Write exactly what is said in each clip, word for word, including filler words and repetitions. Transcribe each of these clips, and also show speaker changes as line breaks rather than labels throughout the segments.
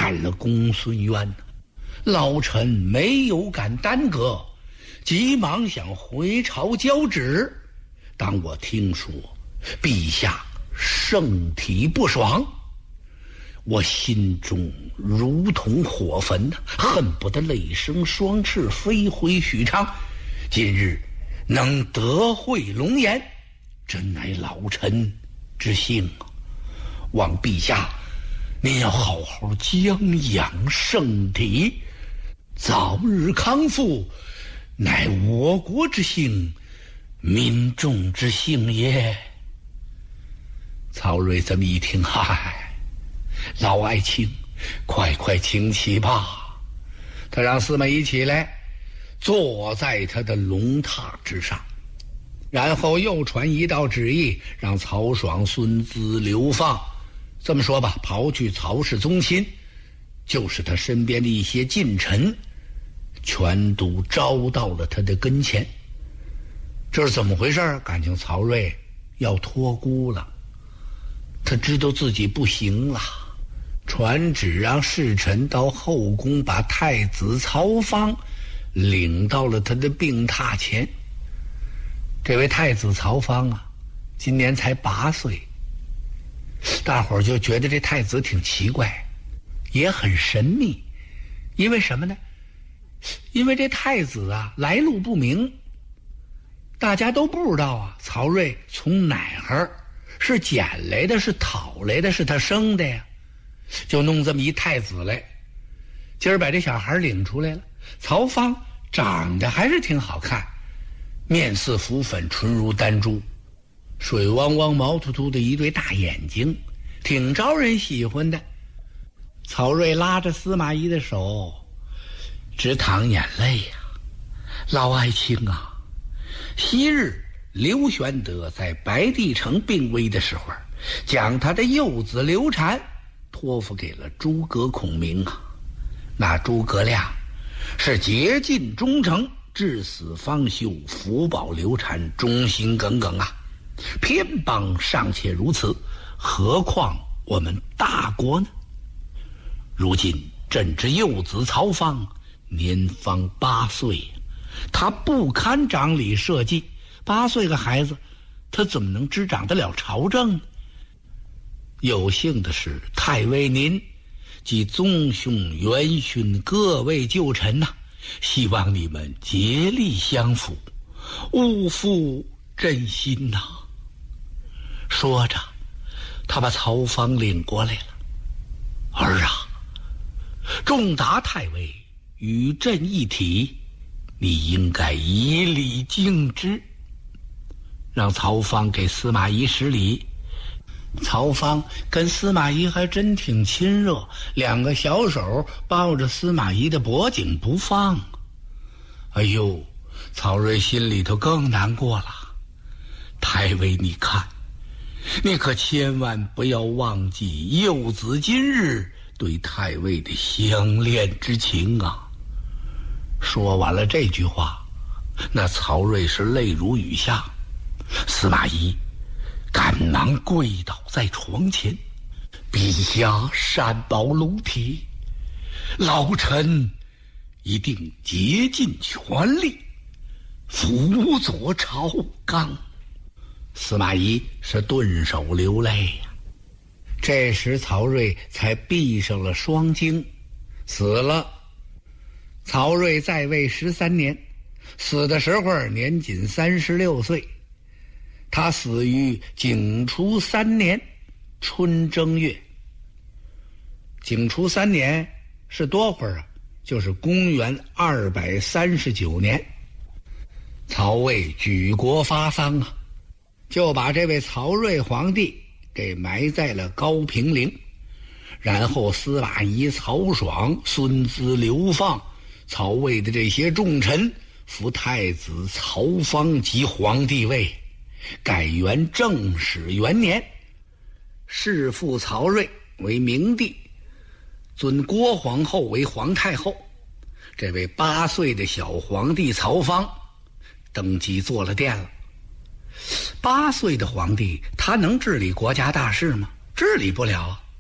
干了公孙渊。老臣没有敢耽搁，急忙想回朝交旨。当我听说陛下圣体不爽，我心中如同火焚呐，恨不得累生双翅飞回许昌。今日能得会龙颜，真乃老臣之幸啊！望陛下您要好好将养圣体，早日康复，乃我国之幸，民众之幸也。曹睿这么一听，嗨，老爱卿，快快请起吧。他让司马懿起来，坐在他的龙榻之上，然后又传一道旨意，让曹爽、孙资、刘放，这么说吧，刨去曹氏宗亲，就是他身边的一些近臣，全都招到了他的跟前。这是怎么回事？感情曹睿要托孤了，他知道自己不行了，传旨让侍臣到后宫把太子曹芳领到了他的病榻前。这位太子曹芳啊，今年才八岁，大伙儿就觉得这太子挺奇怪，也很神秘。因为什么呢？因为这太子啊来路不明，大家都不知道啊，曹睿从哪儿是捡来的，是讨来的，是他生的呀，就弄这么一太子来。今儿把这小孩领出来了，曹芳长得还是挺好看，面似浮粉，唇如丹珠，水汪汪毛秃秃的一对大眼睛，挺招人喜欢的。曹睿拉着司马懿的手直淌眼泪呀、啊，老爱卿啊，昔日刘玄德在白帝城病危的时候，将他的幼子刘禅托付给了诸葛孔明啊。那诸葛亮是竭尽忠诚，至死方休，福保刘禅忠心耿耿啊。偏邦尚且如此，何况我们大国呢？如今朕之幼子曹芳年方八岁，他不堪掌理社稷，八岁个孩子，他怎么能执掌得了朝政呢？有幸的是，太尉您及宗兄、元勋各位旧臣呐、啊，希望你们竭力相辅，勿负朕心呐、啊。说着，他把曹芳领过来了。儿啊，重达太尉，与朕一体，你应该以礼敬之。让曹芳给司马懿施礼。曹芳跟司马懿还真挺亲热，两个小手抱着司马懿的脖颈不放。哎呦，曹睿心里头更难过了。太尉，你看，你可千万不要忘记幼子今日对太尉的相恋之情啊。说完了这句话，那曹睿是泪如雨下。司马懿赶忙跪倒在床前，陛下善保龙体，老臣一定竭尽全力辅佐朝纲。司马懿是顿首流泪呀、啊。这时曹睿才闭上了双睛，死了。曹睿在位十三年，死的时候年仅三十六岁。他死于景初三年春正月。景初三年是多会儿啊？就是公元二百三十九年。曹魏举国发丧啊，就把这位曹睿皇帝给埋在了高平陵。然后司马懿、曹爽、孙资、刘放，曹魏的这些重臣扶太子曹芳即皇帝位，改元正始元年，弑父曹睿为明帝，尊郭皇后为皇太后。这位八岁的小皇帝曹芳登基做了殿了。八岁的皇帝，他能治理国家大事吗？治理不了啊。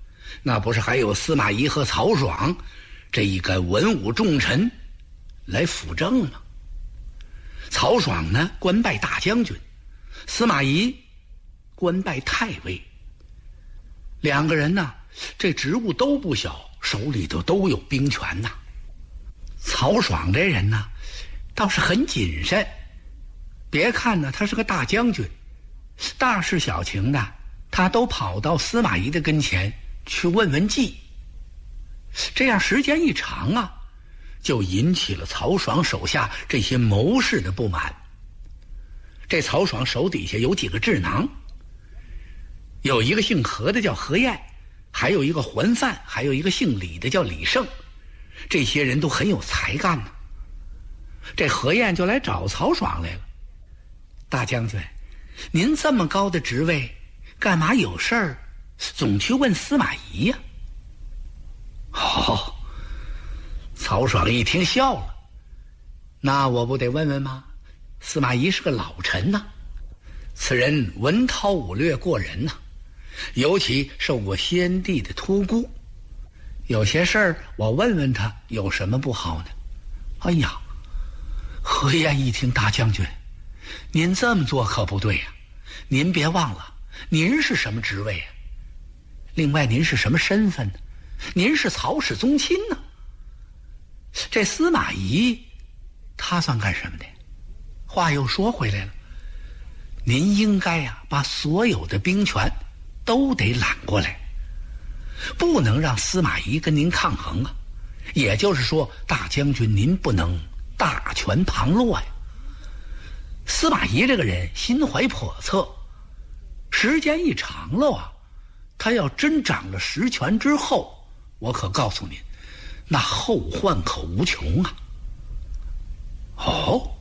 那不是还有司马懿和曹爽这一干文武重臣来辅政吗？曹爽呢，官拜大将军；司马懿官拜太尉。两个人呢，这职务都不小，手里头都有兵权呐。曹爽这人呢，倒是很谨慎。别看呢，他是个大将军，大事小情的，他都跑到司马懿的跟前去问问计。这样时间一长啊，就引起了曹爽手下这些谋士的不满。这曹爽手底下有几个智囊，有一个姓何的叫何晏，还有一个桓范，还有一个姓李的叫李胜。这些人都很有才干呢。这何晏就来找曹爽来了。大将军，您这么高的职位，干嘛有事儿总去问司马懿呀？好，曹爽一听笑了。那我不得问问吗？司马懿是个老臣呐，此人文韬武略过人呐，尤其受过先帝的托孤，有些事儿我问问他有什么不好呢？哎呀，何晏一听，大将军，您这么做可不对呀、啊！您别忘了，您是什么职位啊？另外，您是什么身份呢？您是曹氏宗亲呢。这司马懿，他算干什么的？话又说回来了，您应该呀、啊，把所有的兵权都得揽过来，不能让司马懿跟您抗衡啊。也就是说，大将军您不能大权旁落呀。司马懿这个人心怀叵测，时间一长了啊，他要真掌了实权之后，我可告诉您，那后患可无穷啊。哦，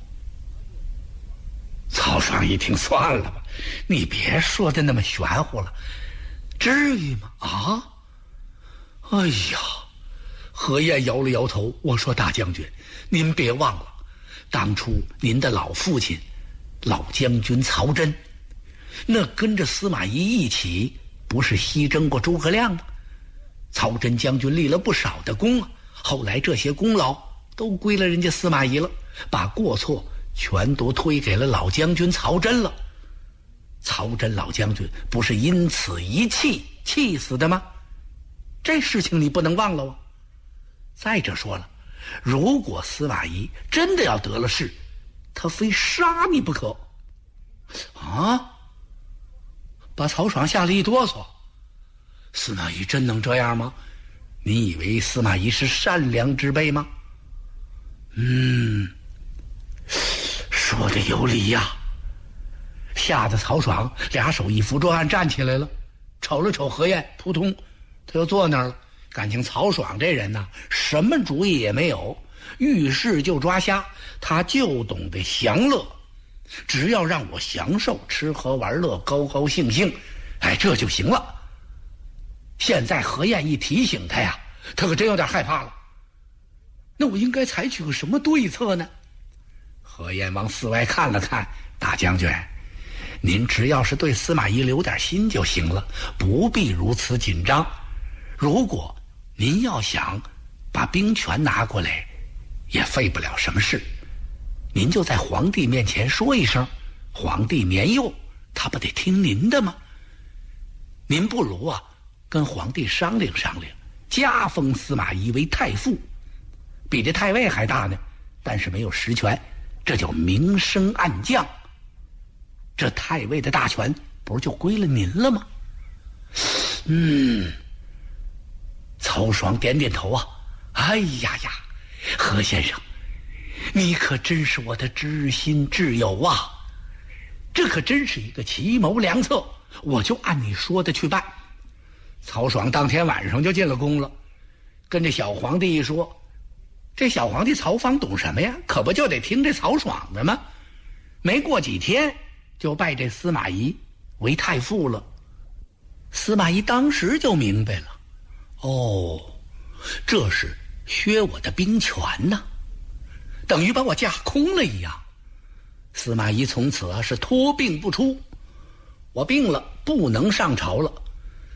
曹爽一听，算了吧，你别说的那么玄乎了，至于吗？啊，哎呀，何晏摇了摇头，我说大将军，您别忘了，当初您的老父亲老将军曹真，那跟着司马懿一起不是西征过诸葛亮吗？曹真将军立了不少的功啊，后来这些功劳都归了人家司马懿了，把过错全都推给了老将军曹真了。曹真老将军不是因此一气气死的吗？这事情你不能忘了啊。再者说了，如果司马懿真的要得了势，他非杀你不可啊！把曹爽吓了一哆嗦。司马懿真能这样吗？你以为司马懿是善良之辈吗？嗯，说的有理呀。吓得曹爽俩手一扶桌案站起来了，瞅了瞅何晏，扑通，他又坐那儿了。感情曹爽这人呢，什么主意也没有，遇事就抓瞎，他就懂得享乐，只要让我享受吃喝玩乐，高高兴兴，哎，这就行了。现在何晏一提醒他呀，他可真有点害怕了。那我应该采取个什么对策呢？何晏往四外看了看，大将军，您只要是对司马懿留点心就行了，不必如此紧张。如果您要想把兵权拿过来，也费不了什么事，您就在皇帝面前说一声，皇帝年幼，他不得听您的吗？您不如啊，跟皇帝商量商量，加封司马懿为太傅，比这太尉还大呢，但是没有实权，这叫明升暗降。这太尉的大权不是就归了您了吗？嗯，曹爽点点头啊，哎呀呀，何先生，你可真是我的知心挚友啊，这可真是一个奇谋良策，我就按你说的去办。曹爽当天晚上就进了宫了，跟这小皇帝一说，这小皇帝曹芳懂什么呀？可不就得听这曹爽的吗？没过几天就拜这司马懿为太傅了。司马懿当时就明白了，哦，这是削我的兵权呐，等于把我架空了一样。司马懿从此啊是托病不出，我病了不能上朝了，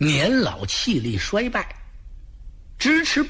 年老气力衰败，支持